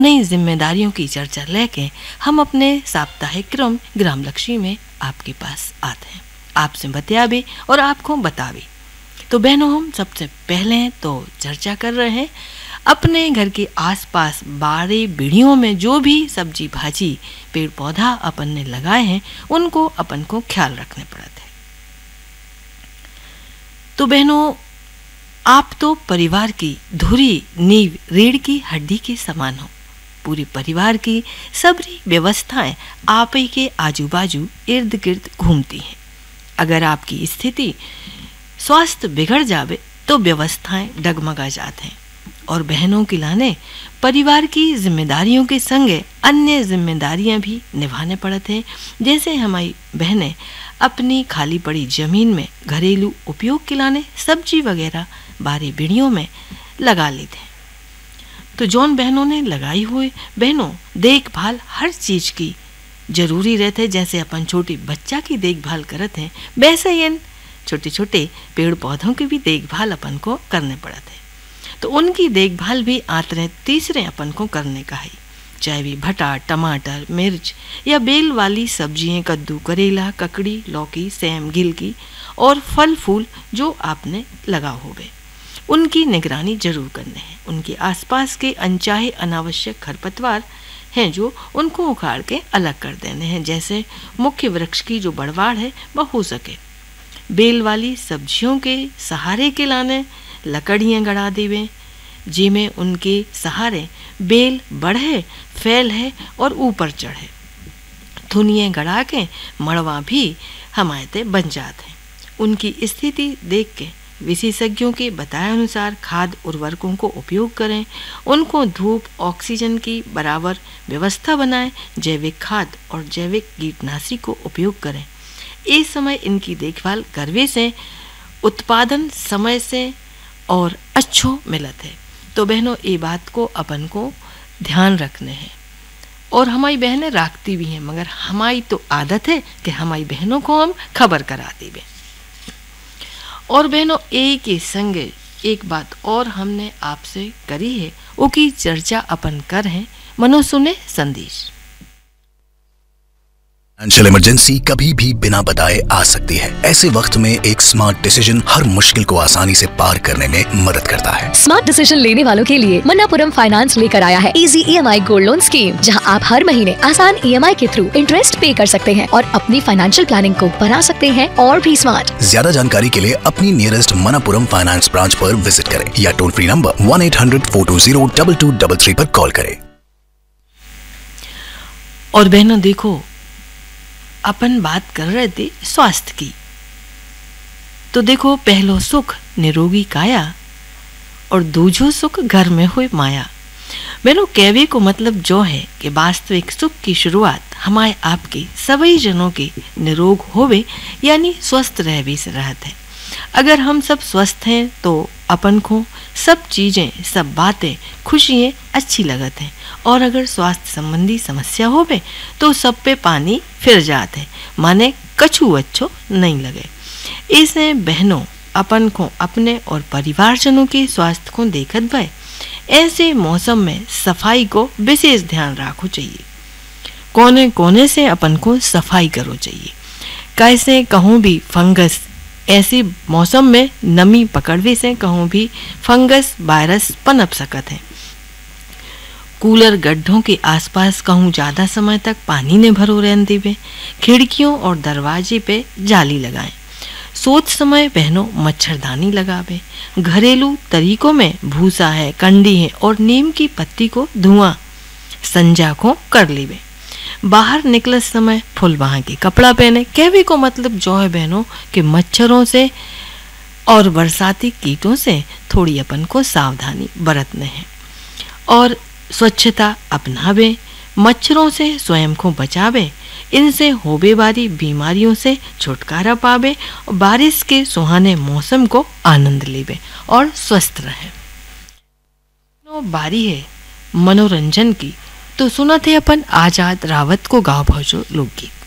नई जिम्मेदारियों की चर्चा लेके हम अपने साप्ताहिक क्रम ग्राम लक्ष्मी में आपके पास आते हैं, आपसे बतियाबे और आपको बतावे। तो बहनों, हम सबसे पहले तो चर्चा कर रहे हैं अपने घर के आसपास बाड़ी बीड़ियों में जो भी सब्जी भाजी पेड़ पौधा अपन ने लगाए हैं उनको अपन को ख्याल रखने पड़ते हैं। तो बहनों, आप तो परिवार की धुरी नींव रीढ़ की हड्डी के समान हो। पूरे परिवार की सबरी व्यवस्थाएं आप ही के आजू बाजू इर्द गिर्द घूमती हैं। अगर आपकी स्थिति स्वास्थ्य बिगड़ जावे तो व्यवस्थाएं डगमगा जाते हैं और बहनों के लाने परिवार की जिम्मेदारियों के संगे अन्य जिम्मेदारियां भी निभाने पड़ते हैं। जैसे हमारी बहनें अपनी खाली पड़ी जमीन में घरेलू उपयोग के लाने सब्जी वगैरह बारी बिड़ियों में लगा लेते हैं। तो जौन बहनों ने लगाई हुई बहनों देखभाल हर चीज की जरूरी रहते, जैसे अपन छोटी बच्चा की देखभाल करते हैं वैसे ही छोटे छोटे पेड़ पौधों की भी देखभाल अपन को करने पड़ते हैं। तो उनकी देखभाल भी आतरे तीसरे अपन को करने का है, चाहे भी भटा टमाटर मिर्च या बेल वाली सब्जियां कद्दू करेला ककड़ी लौकी सेम गिलकी और फल फूल जो आपने लगा होवे उनकी निगरानी जरूर करने हैं। उनके आसपास के अनचाहे अनावश्यक खरपतवार हैं जो उनको उखाड़ के अलग कर देने हैं। जैसे मुख्य वृक्ष की जो बढ़वाड़ है वह हो सके बेल वाली सब्जियों के सहारे के लाने लकड़ियाँ गड़ा देवे जिमें उनके सहारे बेल बढ़े फैल है और ऊपर चढ़े। धुनियाँ गड़ा के मड़वा भी हमायते बन जाते हैं। उनकी स्थिति देख के विशेषज्ञों के बताए अनुसार खाद उर्वरकों को उपयोग करें, उनको धूप ऑक्सीजन की बराबर व्यवस्था बनाएं, जैविक खाद और जैविक कीटनाशी को उपयोग करें। इस समय इनकी देखभाल करवे से उत्पादन समय से और अच्छो मिलत है। तो बहनों, ये बात को अपन को ध्यान रखने हैं और हमारी बहनें राखती भी हैं, मगर हमारी तो आदत है कि हमारी बहनों को हम खबर करा देवे। और बहनों, एक ही संगे एक बात और हमने आपसे करी है, वो की चर्चा अपन कर हैं। मनो सुने संदेश। फाइनेंशियल इमरजेंसी कभी भी बिना बताए आ सकती है। ऐसे वक्त में एक स्मार्ट डिसीजन हर मुश्किल को आसानी से पार करने में मदद करता है। स्मार्ट डिसीजन लेने वालों के लिए मन्नापुरम फाइनेंस लेकर आया है easy EMI gold loan scheme, जहां आप हर महीने आसान EMI के थ्रू इंटरेस्ट पे कर सकते हैं और अपनी फाइनेंशियल प्लानिंग को बना सकते हैं और भी स्मार्ट। ज्यादा जानकारी के लिए अपनी नियरेस्ट मन्नापुरम फाइनेंस ब्रांच पर विजिट करें या टोल फ्री नंबर 1-800-420-2233 पर कॉल करें। और बहनों देखो, अपन बात कर रहे थे स्वास्थ्य की। तो देखो, पहलो सुख निरोगी काया और दूजो सुख घर में हुए माया। बहनों, कहवे को मतलब जो है कि वास्तविक सुख की शुरुआत हमारे आपके सभी जनों के निरोग होवे यानी स्वस्थ रहवे से रहत है। अगर हम सब स्वस्थ हैं तो अपन को सब चीजें सब बातें खुशियाँ अच्छी लगत हैं, और अगर स्वास्थ्य संबंधी समस्या होवे तो सब पे पानी फिर जाते हैं, माने कछु अच्छो नहीं लगे। इसे बहनों अपन को अपने और परिवारजनों के स्वास्थ्य को देखत भय ऐसे मौसम में सफाई को विशेष ध्यान रखो चाहिए। कोने कोने से अपन को सफाई करो चाहिए। कैसे कहूँ भी फंगस ऐसे मौसम में नमी पकड़वे से कहूँ भी फंगस वायरस पनप सकत है। कूलर गड्ढों के आसपास कहूँ ज़्यादा समय तक पानी ने भरो रहने देवे। खिड़कियों और दरवाजे पे जाली लगाएं। सोच समय बहनों मच्छरदानी लगावे। घरेलू तरीकों में भूसा है कंडी है और नीम की पत्ती को धुआं संजा को कर लेवे। बाहर निकले समय फुल बाह के कपड़ा पहने। कहवे को मतलब जो है बहनों कि मच्छरों से और बरसाती कीटों से थोड़ी अपन को सावधानी बरतने हैं और स्वच्छता अपनावे। मच्छरों से स्वयं को बचावे, इनसे होवे वाली बीमारियों से छुटकारा पावे और बारिश के सुहाने मौसम को आनंद लेवे और स्वस्थ रहे। बारी है मनोरंजन की, तो सुना थे अपन आजाद रावत को गाँव भजो लोकगीत।